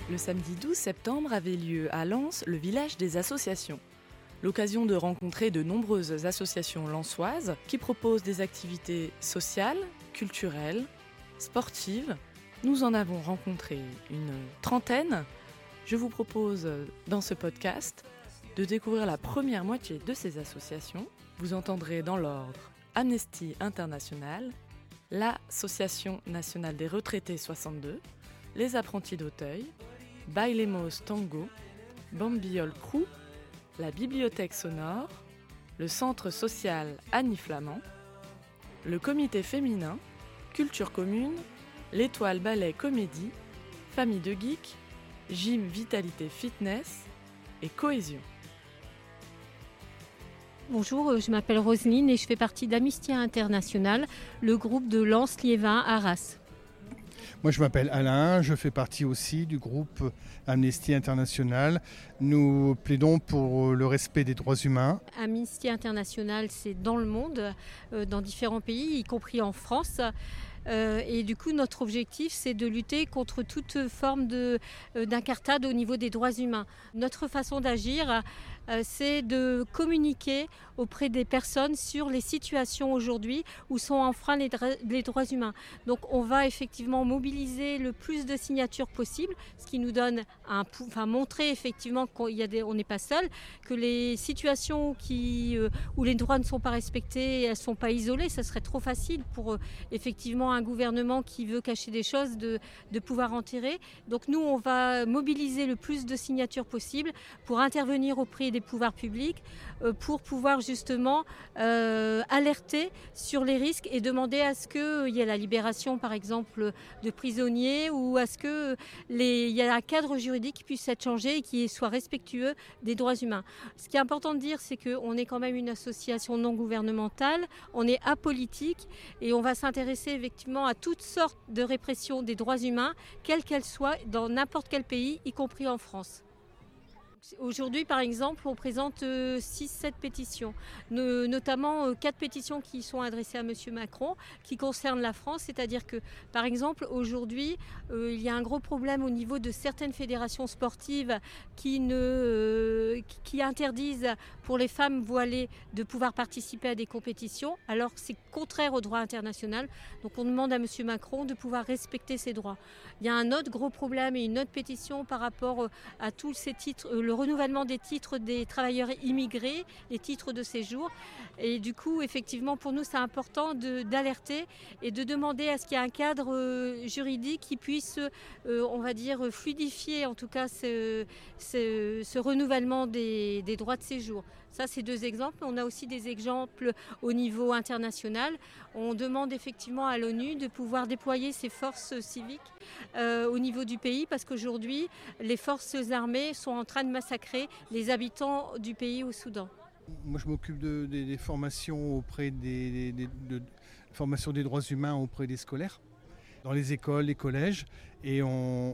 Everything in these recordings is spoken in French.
Le samedi 12 septembre avait lieu à Lens le village des associations. L'occasion de rencontrer de nombreuses associations lensoises qui proposent des activités sociales, culturelles, sportives. Nous en avons rencontré une trentaine. Je vous propose dans ce podcast de découvrir la première moitié de ces associations. Vous entendrez dans l'ordre Amnesty International, l'Association nationale des retraités 62, les apprentis d'Auteuil, Bailemos Tango, Bambiol Crew, la bibliothèque sonore, le centre social Annie Flamand, le comité féminin, culture commune, l'étoile ballet comédie, famille de geeks, gym vitalité fitness et cohésion. Bonjour, je m'appelle Roselyne et je fais partie d'Amnesty International, le groupe de Lens-Liévin Arras. Moi je m'appelle Alain, je fais partie aussi du groupe Amnesty International. Nous plaidons pour le respect des droits humains. Amnesty International, c'est dans le monde, dans différents pays, y compris en France. Et du coup, notre objectif, c'est de lutter contre toute forme d'incartade au niveau des droits humains. Notre façon d'agir, c'est de communiquer auprès des personnes sur les situations aujourd'hui où sont enfreints les droits humains. Donc, on va effectivement mobiliser le plus de signatures possible, ce qui nous donne montrer effectivement qu'on n'est pas seul, que les situations où les droits ne sont pas respectés, elles ne sont pas isolées. Ça serait trop facile pour effectivement un gouvernement qui veut cacher des choses de pouvoir en tirer. Donc nous, on va mobiliser le plus de signatures possible pour intervenir auprès des pouvoirs publics, pour pouvoir justement alerter sur les risques et demander à ce qu'il y ait la libération, par exemple, de prisonniers ou à ce qu'il y ait un cadre juridique qui puisse être changé et qui soit respectueux des droits humains. Ce qui est important de dire, c'est qu'on est quand même une association non gouvernementale, on est apolitique et on va s'intéresser effectivement à toutes sortes de répression des droits humains, quelles qu'elles soient, dans n'importe quel pays, y compris en France. Aujourd'hui, par exemple, on présente 6-7 pétitions, notamment 4 pétitions qui sont adressées à M. Macron, qui concernent la France, c'est-à-dire que, par exemple, aujourd'hui, il y a un gros problème au niveau de certaines fédérations sportives qui interdisent pour les femmes voilées de pouvoir participer à des compétitions, alors que c'est contraire au droit international. Donc on demande à M. Macron de pouvoir respecter ces droits. Il y a un autre gros problème et une autre pétition par rapport à tous ces titres, le renouvellement des titres des travailleurs immigrés, les titres de séjour. Et du coup, effectivement, pour nous, c'est important d'alerter et de demander à ce qu'il y ait un cadre juridique qui puisse, on va dire, fluidifier en tout cas ce renouvellement des droits de séjour. Ça, c'est 2 exemples. On a aussi des exemples au niveau international. On demande effectivement à l'ONU de pouvoir déployer ses forces civiques au niveau du pays parce qu'aujourd'hui, les forces armées sont en train de massacrer les habitants du pays au Soudan. Moi, je m'occupe des formations auprès formation des droits humains auprès des scolaires, dans les écoles, les collèges, et on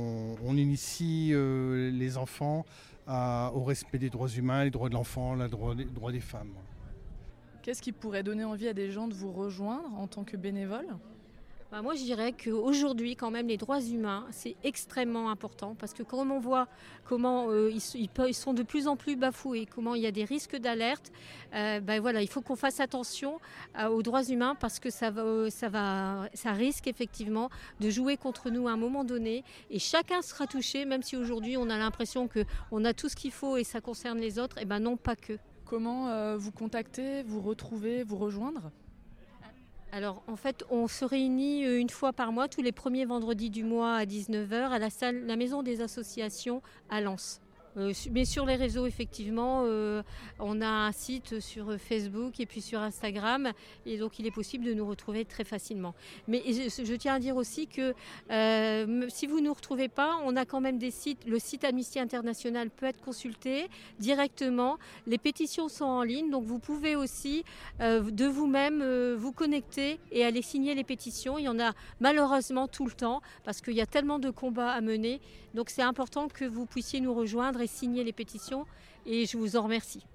initie les enfants au respect des droits humains, les droits de l'enfant, les droits des femmes. Qu'est-ce qui pourrait donner envie à des gens de vous rejoindre en tant que bénévole ? Moi, je dirais qu'aujourd'hui, quand même, les droits humains, c'est extrêmement important parce que comme on voit comment ils sont de plus en plus bafoués, comment il y a des risques d'alerte, il faut qu'on fasse attention aux droits humains parce que ça risque effectivement de jouer contre nous à un moment donné et chacun sera touché, même si aujourd'hui on a l'impression qu'on a tout ce qu'il faut et ça concerne les autres, et non, pas que. Comment vous contacter, vous retrouver, vous rejoindre ? Alors en fait, on se réunit une fois par mois, tous les premiers vendredis du mois à 19h à la maison des associations à Lens. Mais sur les réseaux, effectivement, on a un site sur Facebook et puis sur Instagram et donc il est possible de nous retrouver très facilement. Mais je tiens à dire aussi que si vous ne nous retrouvez pas, on a quand même des sites. Le site Amnesty International peut être consulté directement. Les pétitions sont en ligne, donc vous pouvez aussi de vous-même vous connecter et aller signer les pétitions. Il y en a malheureusement tout le temps parce qu'il y a tellement de combats à mener. Donc c'est important que vous puissiez nous rejoindre et signer les pétitions et je vous en remercie.